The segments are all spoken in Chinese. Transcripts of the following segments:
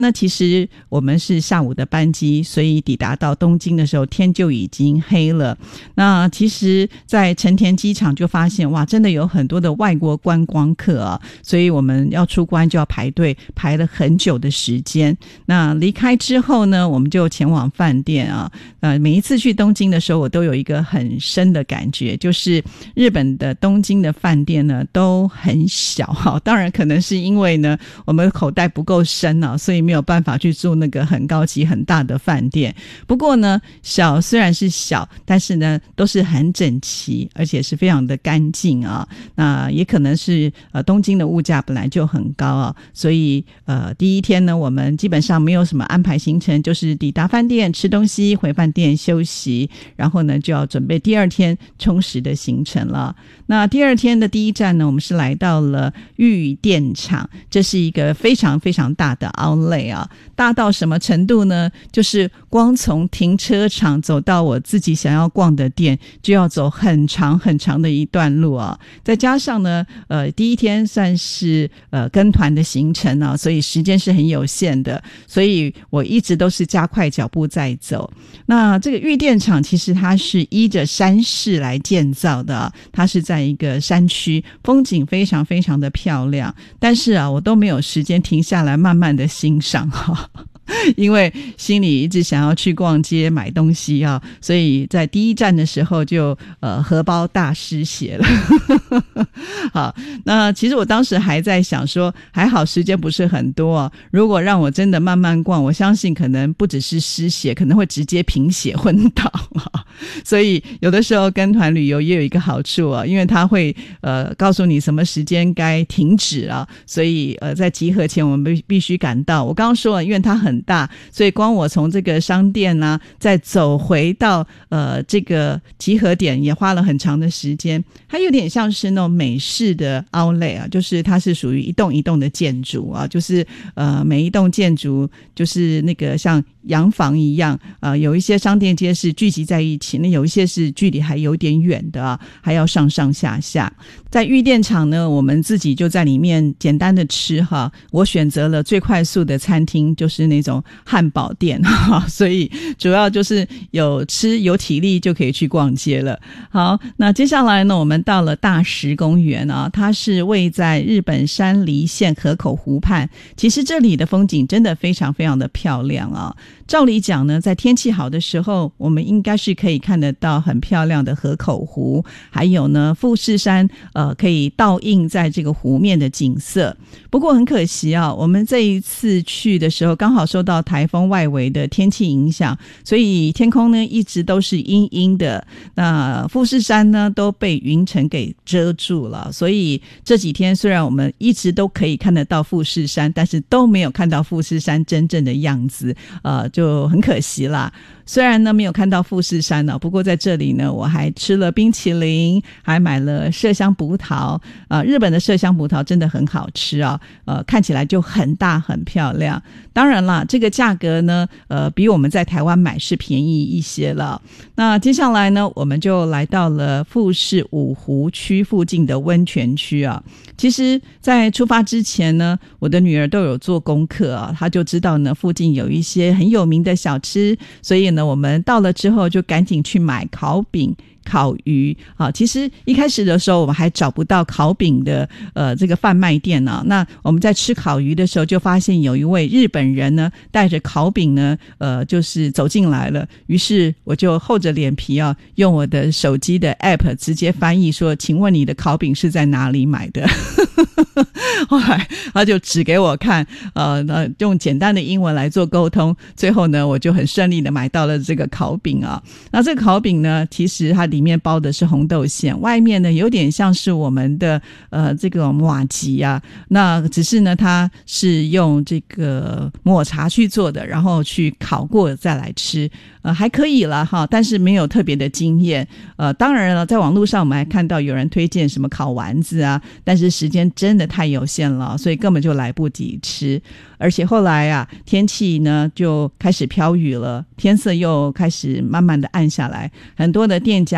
那其实我们是下午的班机，所以抵达到东京的时候天就已经黑了。那其实在成田机场就发现哇，真的有很多的外国观光客啊，所以我们要出关就要排队，排了很久的时间。那离开之后呢，我们就前往饭店啊。每一次去东京的时候，我都有一个很深的感觉，就是日本的东京的饭店呢都很小哈。当然可能是因为呢我们口袋不够深啊，所以没有办法去住那个很高级很大的饭店。不过呢，小虽然是小，但是呢都是很整齐，而且是非常的干净啊。那也可能是东京的物价本来就很高啊，所以第一天呢我们基本上没有什么安排行程，就是抵达饭店吃东西，回饭店休息，然后呢就要准备第二天充实的行程了。那第二天的第一站呢，我们是来到了玉电厂，这是一个非常非常大的 outlet 啊，大到什么程度呢？就是光从停车场走到我自己想要逛的店，就要走很长很长的一段路啊。再加上呢，第一天算是跟团的行程啊，所以时间是很有限的，所以我一直都是加快脚步在走。那这个玉电厂其实它是依着山势来建造的啊，它是在一个山区，风景非常非常的漂亮，但是啊，我都没有时间停下来慢慢的欣赏哈。因为心里一直想要去逛街买东西啊，所以在第一站的时候就荷包大失血了。好，那其实我当时还在想说，还好时间不是很多啊，如果让我真的慢慢逛，我相信可能不只是失血，可能会直接贫血昏倒啊。所以有的时候跟团旅游也有一个好处啊，因为它会告诉你什么时间该停止啊，所以在集合前我们必须赶到。我刚刚说了，因为它很大，所以光我从这个商店啊再走回到这个集合点也花了很长的时间。它有点像是那种美式的 outlet 啊，就是它是属于一栋一栋的建筑啊，就是每一栋建筑就是那个像洋房一样，有一些商店街是聚集在一起，那有一些是距离还有点远的啊，还要上上下下。在玉电厂呢，我们自己就在里面简单的吃哈，我选择了最快速的餐厅，就是那种汉堡店哈，所以主要就是有吃有体力就可以去逛街了。好，那接下来呢，我们到了大石公园啊，它是位在日本山梨县河口湖畔。其实这里的风景真的非常非常的漂亮啊。照理讲呢，在天气好的时候，我们应该是可以看得到很漂亮的河口湖，还有呢富士山可以倒映在这个湖面的景色。不过很可惜啊，我们这一次去的时候刚好受到台风外围的天气影响，所以天空呢一直都是阴阴的，那富士山呢都被云层给遮住了，所以这几天虽然我们一直都可以看得到富士山，但是都没有看到富士山真正的样子，就很可惜啦。虽然呢没有看到富士山呢，不过在这里呢我还吃了冰淇淋，还买了麝香葡萄日本的麝香葡萄真的很好吃啊，看起来就很大很漂亮。当然啦，这个价格呢比我们在台湾买是便宜一些了。那接下来呢，我们就来到了富士五湖区附近的温泉区啊。其实在出发之前呢，我的女儿都有做功课啊，她就知道呢附近有一些很有名的小吃，所以呢我们到了之后就赶紧去买烤饼烤鱼其实一开始的时候我们还找不到烤饼的这个贩卖店啊。那我们在吃烤鱼的时候就发现有一位日本人呢带着烤饼呢就是走进来了，于是我就厚着脸皮啊用我的手机的 app 直接翻译说，请问你的烤饼是在哪里买的？后来他就指给我看用简单的英文来做沟通，最后呢我就很顺利的买到了这个烤饼啊。那这个烤饼呢其实它里面包的是红豆馅，外面呢有点像是我们的这个麻糬啊，那只是呢它是用这个抹茶去做的，然后去烤过再来吃，还可以啦哈，但是没有特别的惊艳。当然了，在网络上我们还看到有人推荐什么烤丸子啊，但是时间真的太有限了，所以根本就来不及吃。而且后来啊天气呢就开始飘雨了，天色又开始慢慢的暗下来，很多的店家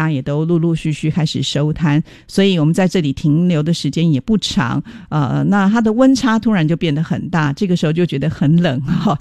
家也都陆陆续续开始收摊，所以我们在这里停留的时间也不长。那它的温差突然就变得很大，这个时候就觉得很冷